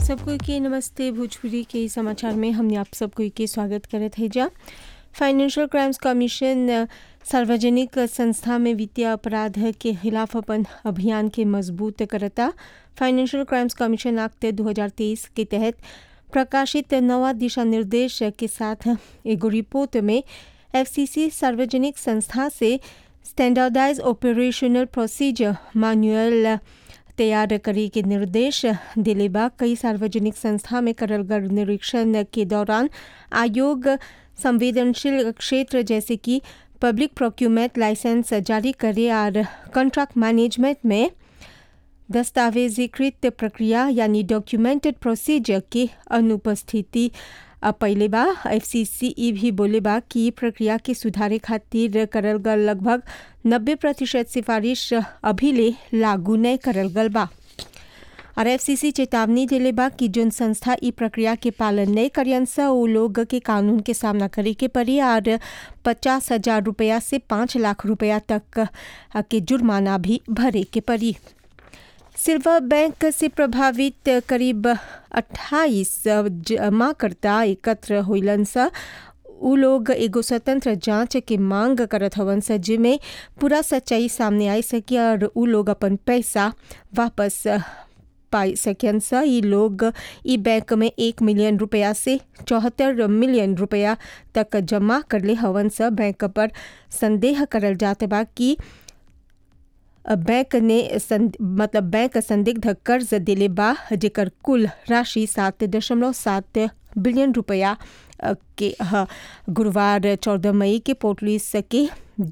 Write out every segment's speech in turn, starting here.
सबको के नमस्ते। भोजपुरी के समाचार में हमने आप सबको के स्वागत करत है। जा फाइनेंशियल क्राइम्स कमीशन सार्वजनिक संस्था में वित्तीय अपराध के खिलाफ अपन अभियान के मजबूत करता। फाइनेंशियल क्राइम्स कमीशन एक्ट 2023 के तहत प्रकाशित नवा दिशा निर्देश के साथ एगो रिपोर्ट में एफसीसी सार्वजनिक संस्था से स्टैंडर्डाइज ऑपरेशनल प्रोसीजर मैनुअल तैयार करे के निर्देश दिले बा। कई सार्वजनिक संस्था में करल गल निरीक्षण के दौरान आयोग संवेदनशील क्षेत्र जैसे कि पब्लिक प्रोक्यूरमेंट लाइसेंस जारी करे और कॉन्ट्रैक्ट मैनेजमेंट में दस्तावेजीकृत प्रक्रिया यानी डॉक्यूमेंटेड प्रोसीजर के अनुपस्थिति पहले बा। एफसीसी भी बोले बा कि प्रक्रिया के सुधारे खातिर करल गल लगभग 90% सिफारिश अभी ले लागू नहीं करल गल बा। और एफसीसी चेतावनी दिले बा कि जोन संस्था ई प्रक्रिया के पालन नहीं करियन सा वो लोग के कानून के सामना करे के पड़ी और 50,000 रुपया से 5 लाख रुपया तक के जुर्माना भी भरे के पड़ी। सिल्वर बैंक से प्रभावित करीब 28 जमाकर्ता एकत्र होइलन सा। उ लोग एगो स्वतंत्र जांच के मांग करत हवन सा जिसमें पूरा सच्चाई सामने आई सके और उ लोग अपन पैसा वापस पाई सकें सा। ये लोग ई बैंक में 1 मिलियन रुपया से 74 मिलियन रुपया तक जमा कर ले हवन सा। बैंक पर संदेह करल जाते बा कि बैंक ने बैंक संदिग्ध कर्ज दिले बा जेकर कुल राशि 7.7 बिलियन रुपया के गुरुवार 14 मई के पुलिस के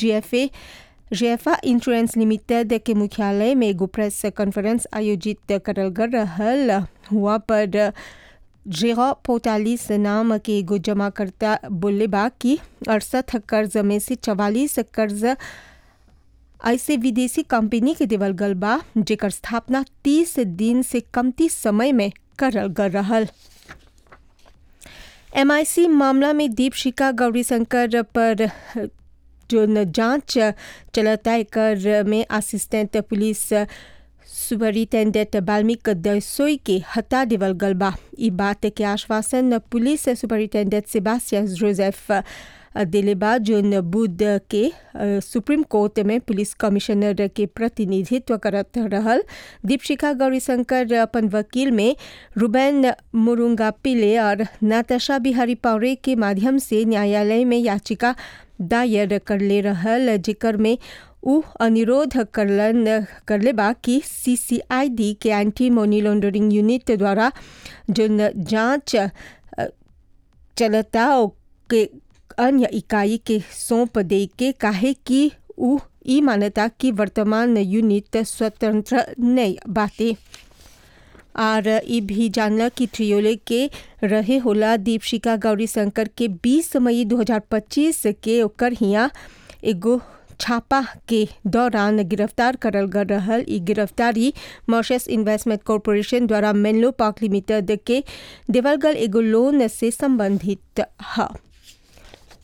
जीएफआ इंश्योरेंस लिमिटेड के मुख्यालय में एगो प्रेस कॉन्फ्रेंस आयोजित करल गल रहल। हुआ पर जेरा पोटालिस नाम के एगो जमाकर्ता बोले बा कि 68 कर्ज में से 44 कर्ज ऐसे विदेशी कंपनी के देवल गल बा जेकर स्थापना 30 दिन से कमती समय में करल गल रहल। एमआईसी मामला में दीपशिखा गौरीशंकर पर जो जांच चलता है में असिस्टेंट पुलिस सुपरिटेंडेंट बाल्मीक दसोई के हटा देवल गल बा। ई बात के आश्वासन पुलिस सुपरिटेंडेंट सेबास्टियन जोसेफ दिले बा जोन बुध के सुप्रीम कोर्ट में पुलिस कमिश्नर के प्रतिनिधित्व करत रहल। दीपशिखा गौरीशंकर अपन वकील में रुबेन मुरुंगा पिले और नाताशा बिहारी पौरे के माध्यम से न्यायालय में याचिका दायर कर ले रहल जेकर में उ अनुरोध करले बा कि सीसीआईडी के एंटी मनी लॉन्ड्रिंग यूनिट द्वारा जोन जांच चलता के अन्य इकाई के सौंप दे के काहे कि उ ई मान्यता कि वर्तमान यूनिट स्वतंत्र नहीं बाते। और ये भी जानला कि ट्रियोले के रहे होला दीपशिखा गौरीशंकर के 20 मई 2025 के ओकर हिया एगो छापा के दौरान गिरफ्तार करल गल रहल। ई गिरफ्तारी मॉरिशस इन्वेस्टमेंट कॉर्पोरेशन द्वारा मेनलो पार्क लिमिटेड के देवल गल एगो लोन से संबंधित है।